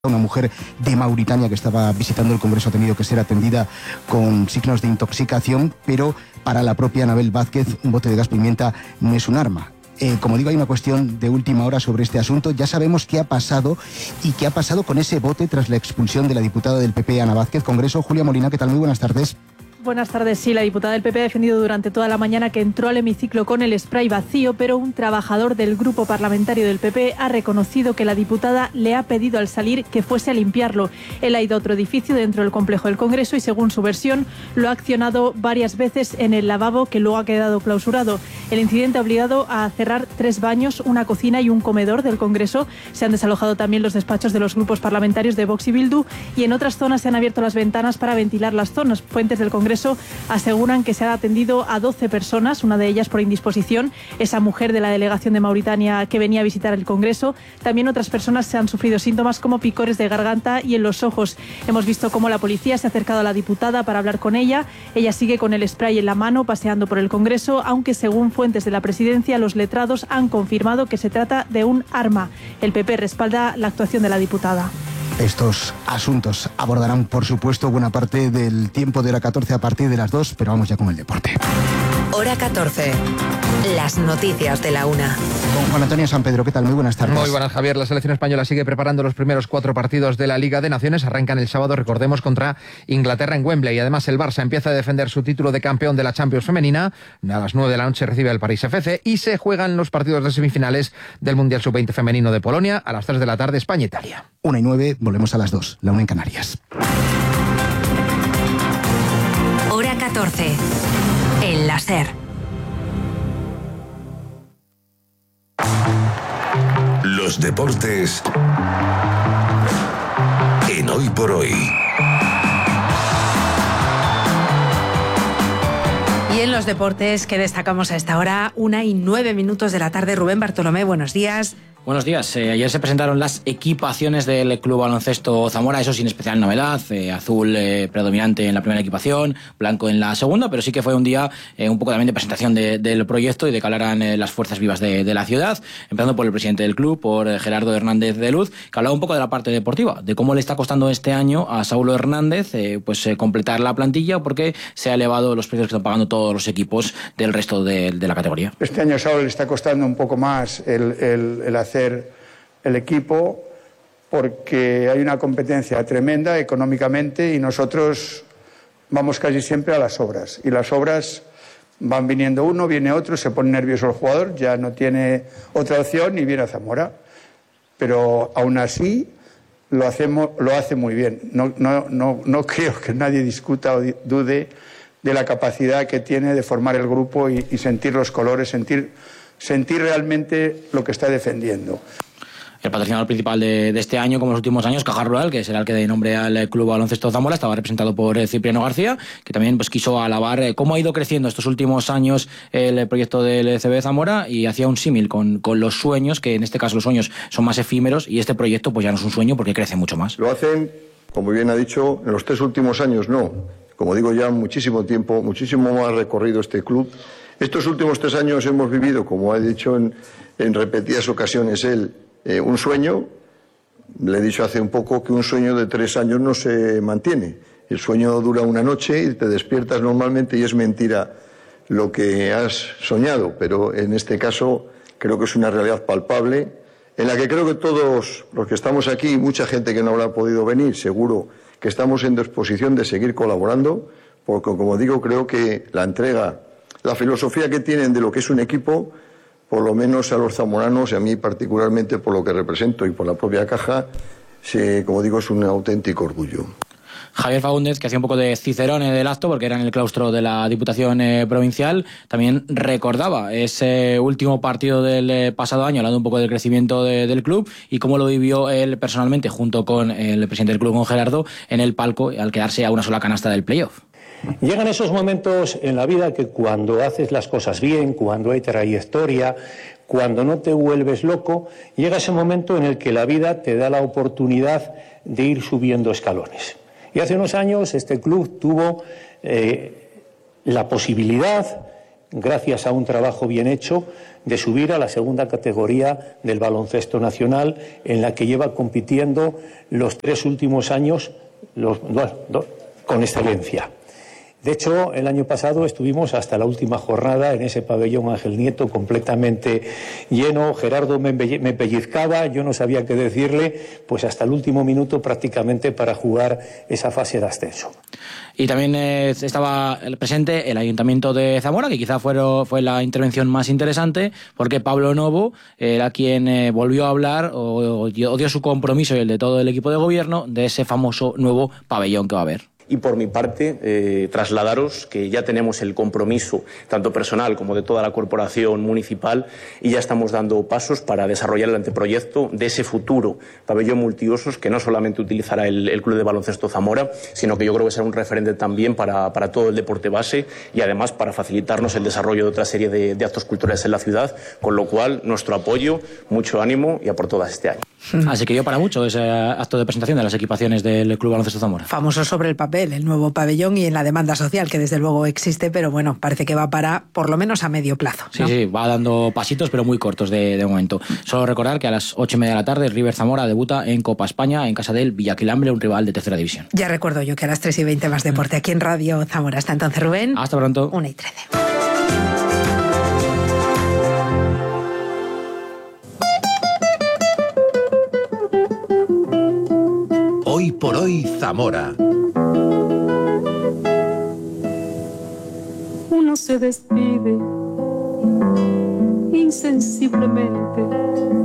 Una mujer de Mauritania que estaba visitando el Congreso ha tenido que ser atendida con signos de intoxicación, pero para la propia Anabel Vázquez un bote de gas pimienta no es un arma. Como digo, hay una cuestión de última hora sobre este asunto. Ya sabemos qué ha pasado y qué ha pasado con ese bote tras la expulsión de la diputada del PP, Ana Vázquez. Congreso, Julia Molina, ¿qué tal? Muy buenas tardes. Buenas tardes. Sí, la diputada del PP ha defendido durante toda la mañana que entró al hemiciclo con el spray vacío, pero un trabajador del grupo parlamentario del PP ha reconocido que la diputada le ha pedido al salir que fuese a limpiarlo. Él ha ido a otro edificio dentro del complejo del Congreso y, según su versión, lo ha accionado varias veces en el lavabo, que luego ha quedado clausurado. El incidente ha obligado a cerrar 3 baños, una cocina y un comedor del Congreso. Se han desalojado también los despachos de los grupos parlamentarios de Vox y Bildu, y en otras zonas se han abierto las ventanas para ventilar las zonas. Fuentes del Congreso aseguran que se ha atendido a 12 personas, una de ellas por indisposición, esa mujer de la delegación de Mauritania que venía a visitar el Congreso. También otras personas se han sufrido síntomas como picores de garganta y en los ojos. Hemos visto cómo la policía se ha acercado a la diputada para hablar con ella. Ella sigue con el spray en la mano paseando por el Congreso, aunque según fuentes de la presidencia, los letrados han confirmado que se trata de un arma. El PP respalda la actuación de la diputada. Estos asuntos abordarán, por supuesto, buena parte del tiempo de hora 14 a partir de las 2, pero vamos ya con el deporte. Hora 14. Las noticias de la una. Con Juan Antonio San Pedro, ¿qué tal? Muy buenas tardes. Muy buenas, Javier. La selección española sigue preparando los primeros 4 partidos de la Liga de Naciones. Arrancan el sábado, recordemos, contra Inglaterra en Wembley. Y además el Barça empieza a defender su título de campeón de la Champions femenina. A las 9 de la noche recibe al París FC y se juegan los partidos de semifinales del Mundial Sub-20 femenino de Polonia. A las 3 de la tarde, España-Italia. 1:09, volvemos a las 2, la 1 en Canarias. Hora 14. En la SER. Los deportes en Hoy por Hoy. Y en los deportes que destacamos a esta hora, 1:09 de la tarde. Rubén Bartolomé, buenos días. Buenos días. Ayer se presentaron las equipaciones del Club Baloncesto Zamora, eso sin especial novedad. Azul predominante en la primera equipación, blanco en la segunda, pero sí que fue un día un poco también de presentación del proyecto y de que hablaran las fuerzas vivas de la ciudad, empezando por el presidente del club, por Gerardo Hernández de Luz, que hablaba un poco de la parte deportiva, de cómo le está costando este año a Saulo Hernández completar la plantilla, porque se ha elevado los precios que están pagando todos los equipos del resto de la categoría. Este año a Saulo le está costando un poco más el hacer el equipo, porque hay una competencia tremenda económicamente y nosotros vamos casi siempre a las obras, y las obras van viniendo uno, viene otro, se pone nervioso el jugador, ya no tiene otra opción y viene a Zamora, pero aún así lo hace muy bien. No creo que nadie discuta o dude de la capacidad que tiene de formar el grupo y sentir los colores, sentir realmente lo que está defendiendo. El patrocinador principal de este año, como en los últimos años, Caja Rural, que será el que dé nombre al Club Baloncesto Zamora, estaba representado por Cipriano García, que también quiso alabar cómo ha ido creciendo estos últimos años el proyecto del CB Zamora, y hacía un símil con los sueños, que en este caso los sueños son más efímeros, y este proyecto pues ya no es un sueño porque crece mucho más. Lo hacen, como bien ha dicho, en los 3 últimos años no. Como digo, ya muchísimo tiempo, muchísimo más recorrido este club. Estos últimos 3 años hemos vivido, como ha dicho en repetidas ocasiones él, un sueño. Le he dicho hace un poco que un sueño de 3 años no se mantiene. El sueño dura una noche y te despiertas normalmente y es mentira lo que has soñado, pero en este caso creo que es una realidad palpable en la que creo que todos los que estamos aquí, mucha gente que no habrá podido venir, seguro que estamos en disposición de seguir colaborando, porque, como digo, creo que la entrega, la filosofía que tienen de lo que es un equipo, por lo menos a los zamoranos y a mí particularmente por lo que represento y por la propia Caja, como digo, es un auténtico orgullo. Javier Faúndez, que hacía un poco de cicerone del acto porque era en el claustro de la Diputación Provincial, también recordaba ese último partido del pasado año, hablando un poco del crecimiento del club y cómo lo vivió él personalmente junto con el presidente del club, con Gerardo, en el palco al quedarse a una sola canasta del playoff. Llegan esos momentos en la vida que cuando haces las cosas bien, cuando hay trayectoria, cuando no te vuelves loco, llega ese momento en el que la vida te da la oportunidad de ir subiendo escalones. Y hace unos años este club tuvo la posibilidad gracias a un trabajo bien hecho, de subir a la segunda categoría del baloncesto nacional, en la que lleva compitiendo los 3 últimos años con excelencia. De hecho, el año pasado estuvimos hasta la última jornada en ese pabellón Ángel Nieto completamente lleno. Gerardo me pellizcaba, yo no sabía qué decirle, pues hasta el último minuto prácticamente para jugar esa fase de ascenso. Y también estaba presente el Ayuntamiento de Zamora, que quizá fue la intervención más interesante, porque Pablo Novo era quien volvió a hablar o dio su compromiso y el de todo el equipo de gobierno de ese famoso nuevo pabellón que va a haber. Y por mi parte, trasladaros que ya tenemos el compromiso, tanto personal como de toda la corporación municipal, y ya estamos dando pasos para desarrollar el anteproyecto de ese futuro pabellón multiusos que no solamente utilizará el Club de Baloncesto Zamora, sino que yo creo que será un referente también para todo el deporte base y además para facilitarnos el desarrollo de otra serie de actos culturales en la ciudad, con lo cual nuestro apoyo, mucho ánimo y a por todas este año. Así que dio para mucho ese acto de presentación de las equipaciones del Club Baloncesto Zamora. Famoso sobre el papel, el nuevo pabellón y en la demanda social, que desde luego existe, pero bueno, parece que va para por lo menos a medio plazo, ¿no? Sí, va dando pasitos, pero muy cortos de momento. Solo recordar que a las 8:30 de la tarde River Zamora debuta en Copa España en casa del Villaquilambre, un rival de tercera división. Ya recuerdo yo que a las 3:20 más deporte aquí en Radio Zamora. Hasta entonces, Rubén. Hasta pronto. 1:13. Hoy por hoy Zamora. Uno se despide insensiblemente